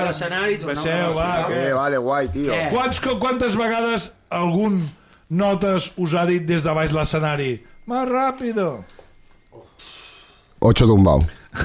l'escenari, baixeu, va. Vale, guai, tio. Quantes vegades algun notes us ha dit des de baix l'escenari? Más rápido. 8 tumbao.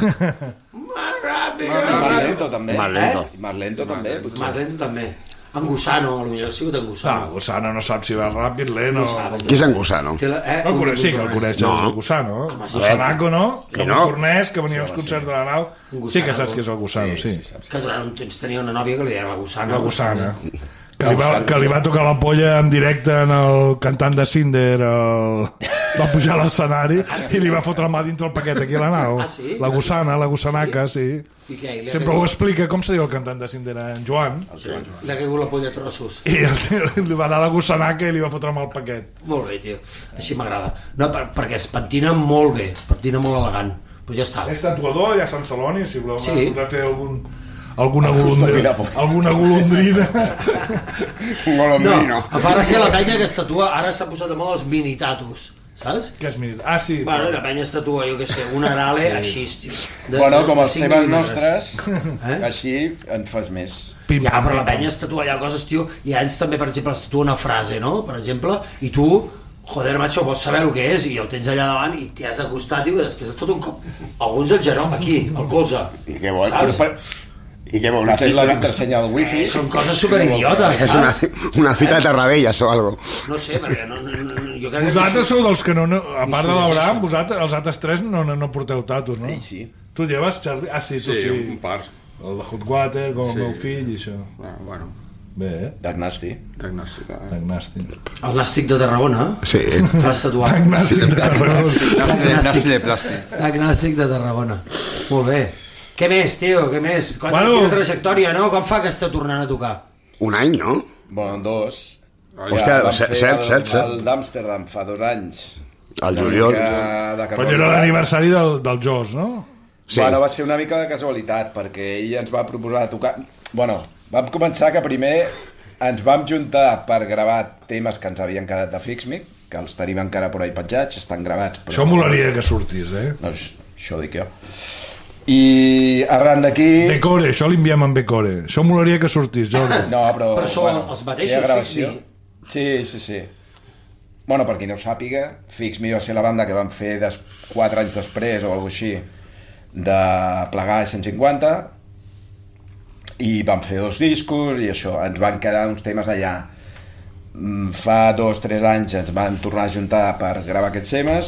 Más rápido. Más lento, també. Más lento. Más lento, també. Más lento, també. En Gusano, potser ha sigut en Gusano. Gusano no sap si va ràpid, lent o... Qui és en Gusano? Sí que el coneix, el Gusano. Gusanaco, no? Que no Fornès, que venia als concerts de la nau. Sí que saps que és el Gusano, sí. Que durant un temps tenia una nòvia que li deia la Gusana. La Gusana. Que li va tocar la polla en directe en el cantant de Cinder, va pujar a l'escenari i li va fotre mà dintre el paquet aquí a la nau. La Gusana, la Gusanaca, sí. Sempre ho explica, com se diu el cantant de Cinder, en Joan. Li ha caigut la polla a trossos. I li va anar a la Gusanaca i li va fotre mà al paquet. Molt bé, tio, així m'agrada. No, perquè es pentina molt bé, pentina molt elegant. Doncs ja està. És tatuador, ja a Sant Celoni, si voleu fer alguna golondrina. Un golondrino. No, fa gràcia la penya que es tatua, ara s'ha posat de moda els mini-tatus, saps? Què és mini? Ah, sí. Bueno, la penya es tatua, jo què sé, una grale així, tio. Bueno, com els temes nostres, així en fas més. Ja, però la penya es tatua allà coses, tio, i ells també, per exemple, es tatua una frase, no?, per exemple, i tu, joder, macho, vols saber el que és, i el tens allà davant i t'hi has d'acostar, tio, i després et fot un cop. Alguns al genó, aquí, al colze. I què vols? I què vol? Una contrasenya del wifi. Són coses superidiotes, saps? Una cita de Tarradellas o algo. No sé, perquè jo crec que... Vosaltres sou dels que no... A part de l'Abraham, vosaltres, els altres tres no porteu tatus, no? Sí. Tu lleves, Charlie? Ah, sí, tu sí. Sí, un par. El de Hotwater, com el meu fill i això. Bueno. Bé, D'agnàstic. D'agnàstic. El Nàstic de Tarragona? Sí. T'has tatuat. D'agnàstic de Tarragona. Nàstic de plàstic. D'agnàstic de Tarragona. Molt bé. Què més, tio, què més? Quina trajectòria, no? Com fa que està tornant a tocar? Un any, no? Bueno, 2. Hòstia, cert. El d'Amsterdam fa 2 anys. El juliol. Però era l'aniversari del Jos, no? Sí. Bueno, va ser una mica de casualitat, perquè ell ens va proposar tocar... Bueno, vam començar que primer ens vam juntar per gravar temes que ens havien quedat de Fix Me, que els tenim encara per ahí penjats, estan gravats. Però... Això molaria que sortís, No, això dic jo. I arran d'aquí... Becore, això l'enviem en Becore. Això molaria que sortís, Jordi. No, però són els mateixos Fix Me. Sí. Bueno, per qui no ho sàpiga, Fix Me va ser la banda que vam fer 4 anys després o alguna cosa així de plegar a 150 i vam fer 2 discos i això, ens van quedar uns temes allà. Fa 2 o 3 anys ens van tornar a juntar per gravar aquests temes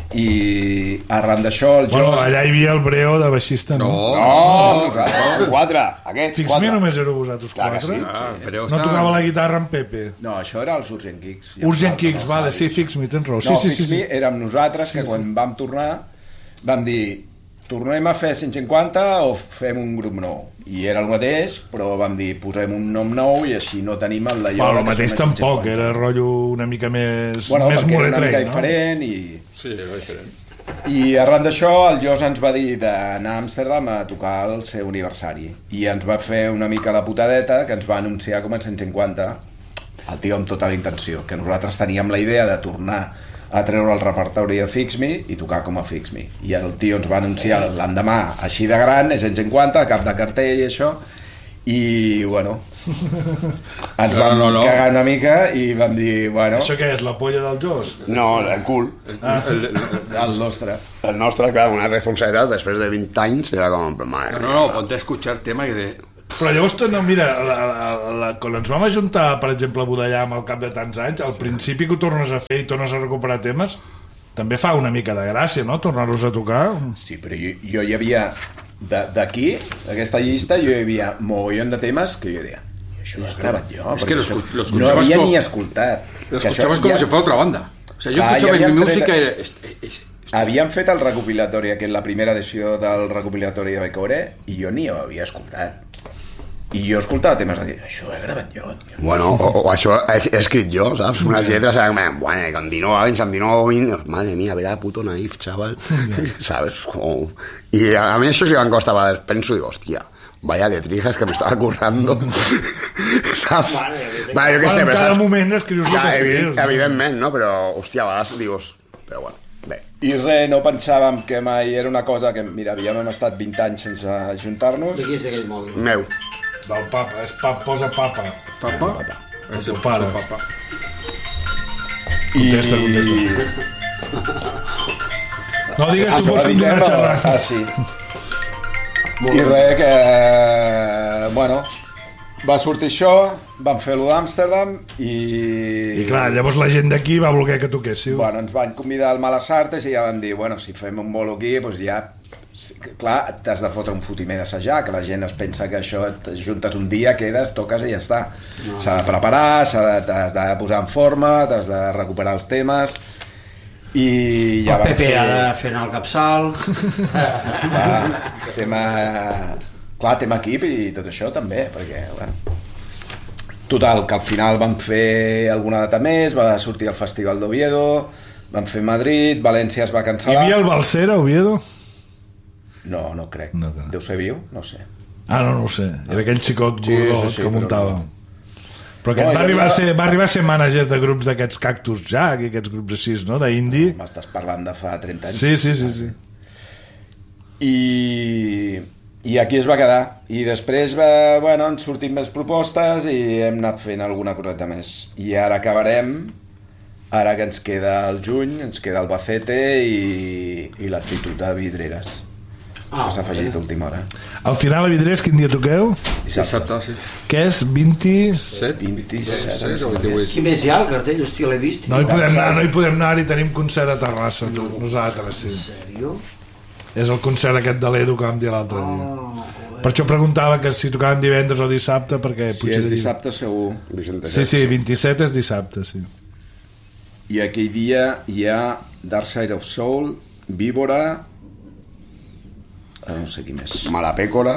i arran d'això el Jos... allà hi havia el Breo de baixista, no? No, nosaltres, 4, aquests 4. Fix-me només éreu vosaltres 4? No tocava la guitarra en Pepe? No, això era els Urgent Kicks. Urgent Kicks, vale, sí, Fix-me, tens raó. No, Fix-me érem nosaltres que quan vam tornar vam dir tornem a fer 150 o fem un grup nou? I era el mateix, però vam dir posem un nom nou i així no tenim el d'allò... Bueno, el mateix tampoc, era rotllo una mica més moletrec, era una mica diferent i... Sí, era diferent. I arran d'això el Jos ens va dir d'anar a Amsterdam a tocar el seu aniversari i ens va fer una mica la putadeta que ens va anunciar com a 150 el tio amb tota la intenció, que nosaltres teníem la idea de tornar a treure el repertori de Fix Me i tocar com a Fix Me. I el tio ens va anunciar l'endemà així de gran, és 150, cap de cartell i això, i bueno ens vam cagar una mica i vam dir, bueno... Això què és, la polla del Jos? No, el cul. El nostre. El nostre, clar, una responsabilitat després de 20 anys era com... No, ponte a escuchar tema i de... Però llavors, no, mira, quan ens vam ajuntar, per exemple, a Budallam al cap de tants anys, al principi que ho tornes a fer i tornes a recuperar temes, també fa una mica de gràcia, no?, tornar-los a tocar. Sí, però jo hi havia, d'aquí, d'aquesta llista, jo hi havia mogollon de temes que jo deia, això no estava jo, és que no havia ni escoltat. Lo escuchabas como si fuera otra banda. O sea, yo escuchaba mi música y... Havíem fet el recopilatori, la primera edició del recopilatori de Becore, i jo ni ho havia escoltat. I jo escoltava temes de dir, això he gravat jo. Bueno, o això he escrit jo, saps? Unes lletres, bueno, con 19 anys, amb 19 anys, madre mía, verá, puto naif, chaval. ¿Sabes? Como... I a mi això sí que em costa, a vegades penso, digo, hòstia, vaya letrijas que me estaba currando. ¿Sabes? Vale, jo què sé, en cada moment escrius el que escrius. Evidentment, no? Però, hòstia, a vegades dius... Però bueno, bé. I res, no pensàvem que mai era una cosa que, mira, havíem estat 20 anys sense ajuntar-nos. De qui és aquell mòbil? Meu. del papa, posa papa. Papa? El seu pare. Papa. Contesta. No digues, tu pots continuar xerrant. Ah, sí. I res, que... Bueno, va sortir això, vam fer-lo d'Amsterdam I clar, llavors la gent d'aquí va voler que toquéssiu. Bueno, ens van convidar al Malas Artes i ja vam dir, bueno, si fem un bolo aquí, doncs ja... Clar, t'has de fotre un fotimer d'assajar, que la gent es pensa que això et juntes un dia, quedes, toques i ja està. S'ha de preparar, t'has de posar en forma, t'has de recuperar els temes... I ja el PP ha de fer anar el capçal. tema equip i tot això també, perquè bueno. Total, que al final vam fer alguna data més, va sortir el Festival d'Oviedo, vam fer Madrid, València es va cancel·lar. Hi havia el Balsera, Oviedo? No crec. No. Deu ser viu? No sé. No ho sé. Era aquell xicot gordot que muntava. Però aquest va arribar a ser mànager de grups d'aquests Cactus Jack i aquests grups així, no? D'indie. M'estàs parlant de fa 30 anys. Sí. I aquí es va quedar. I després han sortit més propostes i hem anat fent alguna coseta més. I ara acabarem, ara que ens queda el juny, ens queda el Albacete i l'Actitud de Vidreres. Que s'ha afegit a última hora. Al final a Vidreres quin dia toqueu? Dissabte, sí. Què és? 27? 27 o 28. Qui més hi ha, el cartell? Hòstia, l'he vist. No hi podem anar i tenim concert a Terrassa, nosaltres, sí. En sèrio? És el concert aquest de l'Edu que vam dir l'altre dia. Per això preguntava que si tocàvem divendres o dissabte, perquè... Si és dissabte segur. Sí, 27 és dissabte, sí. I aquell dia hi ha Dark Side of Soul, Víbora... no sé qui més. Malapécora.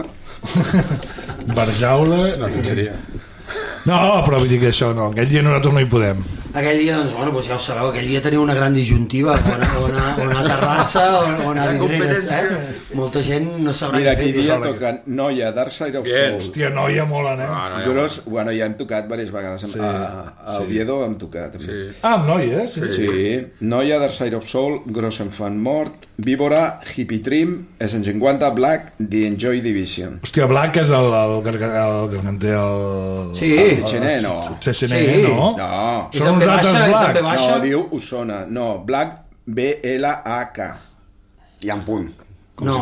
Barjaula. La pizzeria. No, però vull dir que això no. Aquell dia nosaltres no hi podem. Aquell dia, doncs ja ho sabeu, aquell dia teniu una gran disjuntiva, o a Terrassa o a Vidreres, Molta gent no sabrà què fer. Mira, aquell dia toquen Noia, Dark Side of Soul. Hòstia, Noia molen, Gros, bueno, ja hem tocat diverses vegades. A Oviedo hem tocat. Amb Noia, sí. Noia, Dark Side of Soul, Grossen Fan Mort, Víbora, Hippie Trim, S50, Black, The Enjoy Division. Hòstia, Black és el garganter, el... Sí. Txené, no. Txené, no? No. Són nosaltres Black. No, diu Osona. No, Black, B-L-A-K. I en punt. No,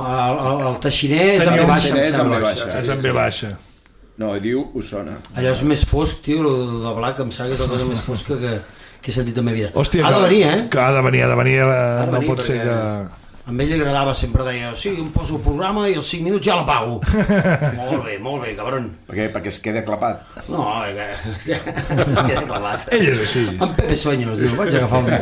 el Teixiner és amb B baixa, em sembla. És amb B baixa. No, diu Osona. Allò és més fosc, tio, el de Black, em sembla que és la cosa més fosca que he sentit en la meva vida. Hòstia, ha de venir, que ha de venir, no pot ser que... A ell li agradava, sempre deia, sí, em poso el programa i els 5 minuts ja l'apago. Molt bé, cabron. Perquè es queda clapat. No, es queda clapat. Ell és així. En Pepe Sueños, diu, vaig agafar un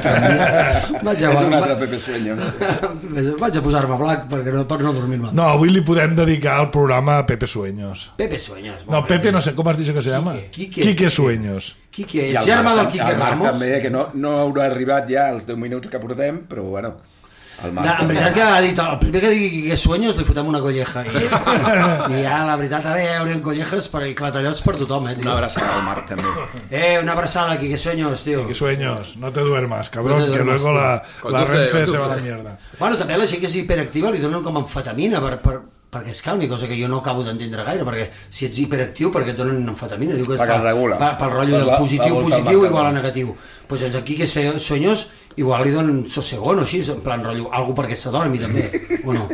És un altre Pepe Sueños. Vaig a posar-me Black per no dormir-me. No, avui li podem dedicar el programa a Pepe Sueños. Pepe Sueños. No, Pepe no sé, com has dit que se llama? Quique Sueños. Quique, és germà del Quique Ramos. El Marc també, que no haurà arribat ja als 10 minuts que portem, però bueno... En veritat que ha dit, el primer que digui que Sueños li fotem una colleja i ja la veritat ara ja hi haurien collejes i clatallots per tothom, tio. Una abraçada al Marc també. Una abraçada aquí, que Sueños, tio. Que Sueños, no te duermas, cabrón, que luego la Renfe se va a la mierda. Bueno, també la gent que és hiperactiva li donen com amfetamina perquè es calmi, cosa que jo no acabo d'entendre gaire, perquè si ets hiperactiu, perquè et donen amfetamina? Diu que perquè es regula. Pel rotllo del positiu igual a negatiu. Doncs aquí que Sueños igual li donen sossegón o així, en plan rotllo, algú perquè s'adormi també, o no?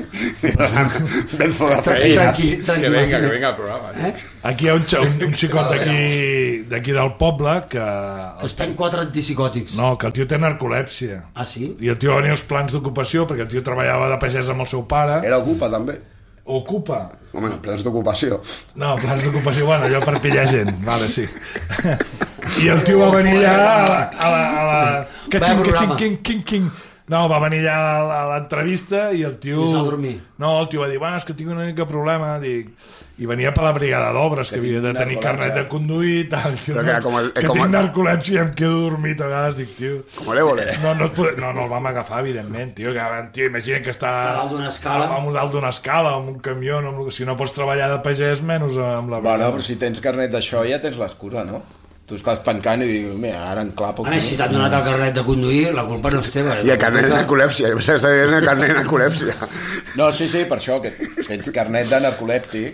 Benzo de feines. Que venga al programa. Aquí hi ha un xicot d'aquí del poble que es pren 4 antipsicòtics. No, que el tio té narcolèpsia. Ah, sí? I el tio va venir als plans d'ocupació perquè el tio treballava de pagès amb el seu pare. Era Ocupa també. Ocupa? Home, plans d'ocupació. No, plans d'ocupació, bueno, allò per pillar gent. Vale, sí. I el tio va venir allà a la... King. No, va venir allà a l'entrevista i el tio... I es va dormir. No, el tio va dir, bueno, és que tinc una mica problema, dic... I venia per la brigada d'obres, que havia de tenir carnet de conduir i tal, tio. Que tinc narcolèpsia i em quedo dormit a vegades, dic, tio... Com l'Évole. No el vam agafar, evidentment, tio. Tio, imagina que està... A dalt d'una escala. A dalt d'una escala, amb un camió, si no pots treballar de pagès, menys amb la... Bueno, però si tens carnet d'això ja tens l'excusa, no? Tu estàs pencant i dius, mira, ara enclapo... A més, si t'han donat el carnet de conduir, la culpa no és teva. I el carnet de narcolèpsia, jo està dient el carnet de narcolèpsia. No, sí, per això, que tens carnet de narcolèptic,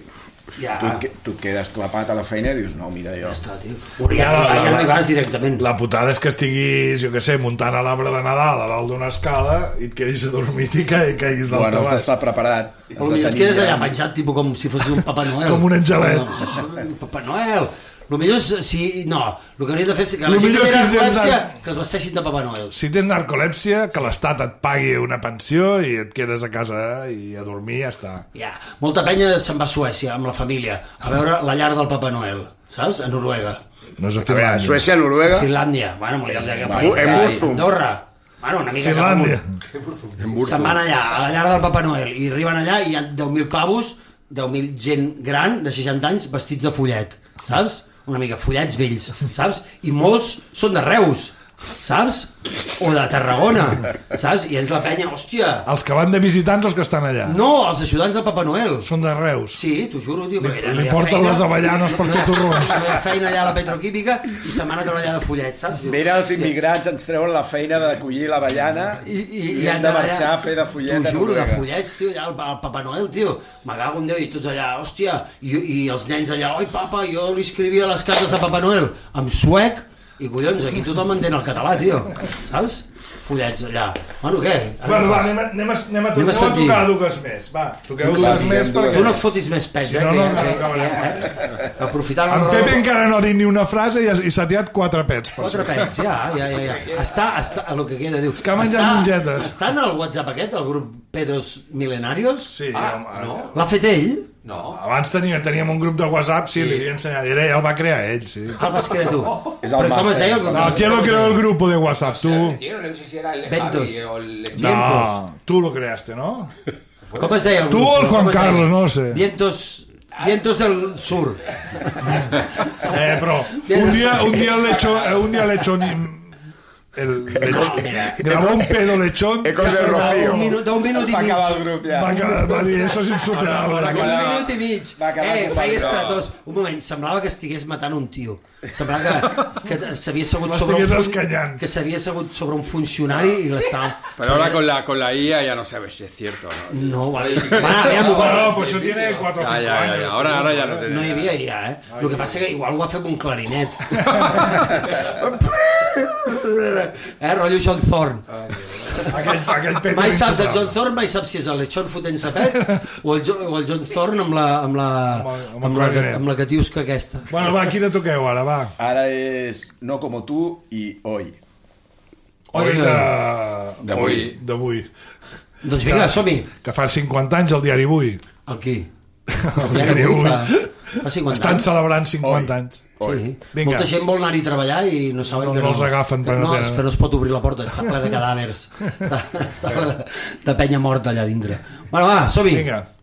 Tu et quedes clapat a la feina i dius, no, mira, jo... Ja està, tio. Ja no hi vas directament. La putada és que estiguis, jo què sé, muntant a l'arbre de Nadal a dalt d'una escala i et quedis adormit i caiguis dalt Bueno, has d'estar preparat. Però et quedes allà penjat, tipus com si fossis un Papa Noel. Com un angelet. Un Papa Noel. El millor és, si... No, el que hauríem de fer és que la gent que té narcolèpsia que es vesteixin de Papa Noel. Si tens narcolèpsia, que l'Estat et pagui una pensió i et quedes a casa i a dormir, ja està. Ja, molta penya se'n va a Suècia amb la família a veure la llar del Papa Noel, saps? A Noruega. No és a Finlàndia. A veure, Suècia, Noruega... Finlàndia, bueno, Andorra. Bueno, una mica Finlàndia. Se'n van allà, a la llar del Papa Noel, i arriben allà i hi ha 10.000 pavos, 10.000 gent gran de 60 anys vestits de follet, saps? Una mica follets vells, saps? I molts són de Reus, saps? O de Tarragona, saps? I ells la penya, hòstia... Els que van de visitants o els que estan allà? No, els ajudants del Papa Noel. Són de Reus? Sí, t'ho juro, tio. Li porten les avellanes per fer torrons. No hi ha feina allà a la petroquímica i se'n van a treballar de follets, saps? Mira, els immigrants ens treuen la feina d'acollir l'avellana i hem de marxar a fer de follet. T'ho juro, de follets, tio, allà al Papa Noel, tio. Me cago en Déu, i tots allà, hòstia, i els nens allà, oi, papa, jo li escrivia les cartes de Papa Noel en suec. I collons, aquí tothom entén el català, tio, saps? Follets allà. Bueno, què? Bueno, va, anem a tocar dues més. Va, toqueu dues més perquè... Tu no et fotis més pets, eh? No. Aprofitant el Pepe encara no ha dit ni una frase i s'ha tirat 4 pets. 4 pets, ja. Està, el que queda, diu... És que ha menjat mongetes. Està en el WhatsApp aquest, el grup Pedos Milenarios? Sí. No? L'ha fet ell? No. Abans teníem un grup de WhatsApp, sí, li havia ensenyat. Ell el va crear ell, sí. El vas crear tu? Però com es deia? ¿Quién lo creó el grupo de WhatsApp? ¿Tú? Ventos. No, tú lo creaste, ¿no? Com es deia? Tú o el Juan Carlos, no lo sé. Vientos del sur. Pero un día le echó grabó un pedo lechón Ecos del Rocío. Un minut i mig. Va acabar el grup, ja. Va dir, eso és insuperable. Un minut i mig. Feia estratós. Un moment, semblava que estigués matant un tio. Semblava que s'havia assegut sobre un funcionari i l'estava... Pero ahora con la IA ya no sabes si es cierto o no. No, vale. No, pues eso tiene 4 o 5 años. Ahora ya no tiene. No hi havia IA, eh? El que passa que igual ho va fer amb un clarinet. Rotllo John Thorne. Mai saps, el John Thorne mai saps si és el lechón fotent-se pets o el John Thorne amb la catiusca aquesta. Bueno, va, quina toqueu ara, va. Ara és No como tú i Hoy. D'avui. Doncs vinga, som-hi. Que fa 50 anys el diari Avui. El qui? El diari Avui. Fa 50 anys. Estan celebrant 50 anys. Sí. Molta gent vol anar-hi a treballar i no saben que no els agafen per no, és que no es pot obrir la porta, està ple de cadàvers, està ple de penya morta allà dintre. Bueno, va, som-hi. Vinga.